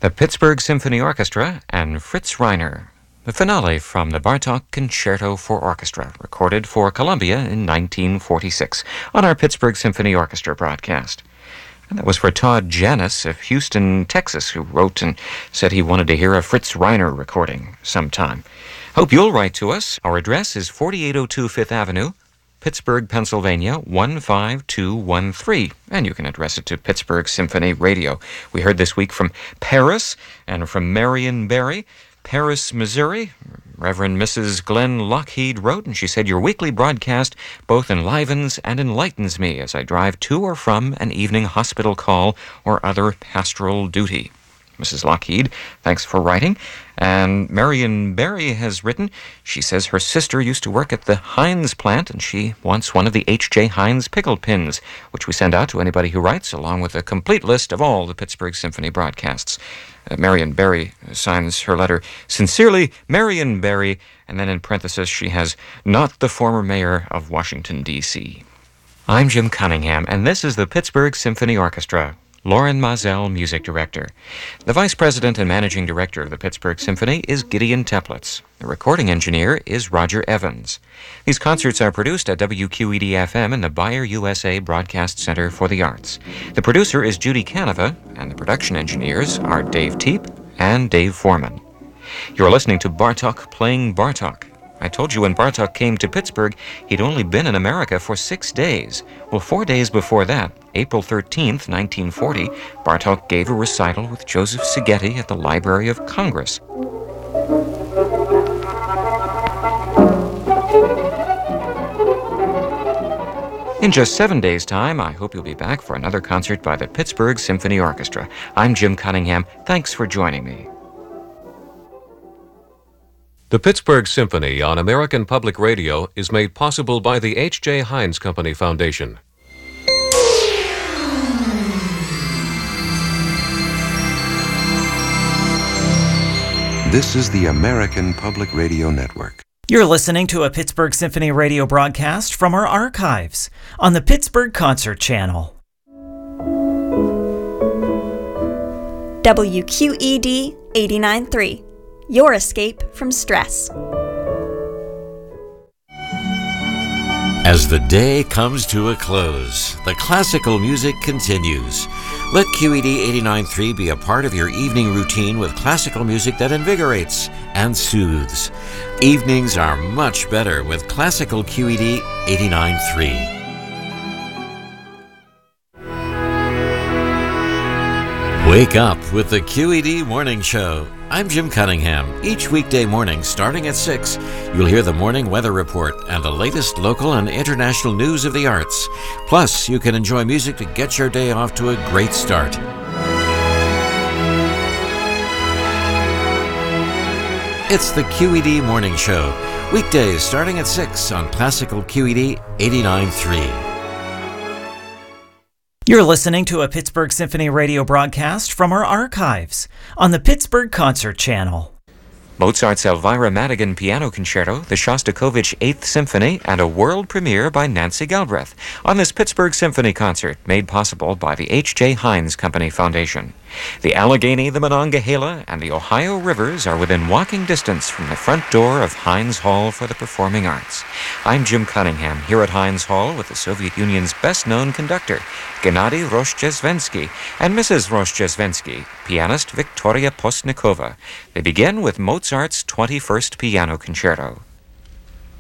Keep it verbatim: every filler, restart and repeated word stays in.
the Pittsburgh Symphony Orchestra and Fritz Reiner. The finale from the Bartók Concerto for Orchestra, recorded for Columbia in nineteen forty-six on our Pittsburgh Symphony Orchestra broadcast. And that was for Todd Janis of Houston, Texas, who wrote and said he wanted to hear a Fritz Reiner recording sometime. Hope you'll write to us. Our address is forty-eight oh two Fifth Avenue, Pittsburgh, Pennsylvania, one five two one three. And you can address it to Pittsburgh Symphony Radio. We heard this week from Paris and from Marion Barry. Paris, Missouri, Reverend Missus Glenn Lockheed wrote, and she said, "Your weekly broadcast both enlivens and enlightens me as I drive to or from an evening hospital call or other pastoral duty." Missus Lockheed, thanks for writing. And Marion Barry has written, she says her sister used to work at the Heinz plant and she wants one of the H J Heinz pickle pins, which we send out to anybody who writes, along with a complete list of all the Pittsburgh Symphony broadcasts. Uh, Marion Barry signs her letter, "Sincerely, Marion Barry," and then in parenthesis she has, "not the former mayor of Washington, D C" I'm Jim Cunningham, and this is the Pittsburgh Symphony Orchestra. Lauren Mazel, music director. The vice president and managing director of the Pittsburgh Symphony is Gideon Teplitz. The recording engineer is Roger Evans. These concerts are produced at W Q E D F M in the Bayer U S A Broadcast Center for the Arts. The producer is Judy Canova, and the production engineers are Dave Teep and Dave Foreman. You're listening to Bartók playing Bartók. I told you when Bartók came to Pittsburgh, he'd only been in America for six days. Well, four days before that, April thirteenth, nineteen forty, Bartók gave a recital with Joseph Szigeti at the Library of Congress. In just seven days' time, I hope you'll be back for another concert by the Pittsburgh Symphony Orchestra. I'm Jim Cunningham. Thanks for joining me. The Pittsburgh Symphony on American Public Radio is made possible by the H J Heinz Company Foundation. This is the American Public Radio Network. You're listening to a Pittsburgh Symphony Radio broadcast from our archives on the Pittsburgh Concert Channel. W Q E D eighty-nine point three. Your escape from stress. As the day comes to a close, the classical music continues. Let Q E D eighty-nine point three be a part of your evening routine with classical music that invigorates and soothes. Evenings are much better with classical Q E D eighty-nine point three. Wake up with the Q E D Morning Show. I'm Jim Cunningham. Each weekday morning, starting at six, you'll hear the morning weather report and the latest local and international news of the arts. Plus, you can enjoy music to get your day off to a great start. It's the Q E D Morning Show. Weekdays starting at six on Classical Q E D eighty-nine point three. You're listening to a Pittsburgh Symphony Radio broadcast from our archives on the Pittsburgh Concert Channel. Mozart's Elvira Madigan Piano Concerto, the Shostakovich Eighth Symphony, and a world premiere by Nancy Galbraith on this Pittsburgh Symphony concert made possible by the H J Heinz Company Foundation. The Allegheny, the Monongahela, and the Ohio rivers are within walking distance from the front door of Heinz Hall for the Performing Arts. I'm Jim Cunningham, here at Heinz Hall with the Soviet Union's best-known conductor, Gennady Rozhdestvensky, and Missus Rozhdestvensky, pianist Victoria Postnikova. They begin with Mozart's twenty-first Piano Concerto.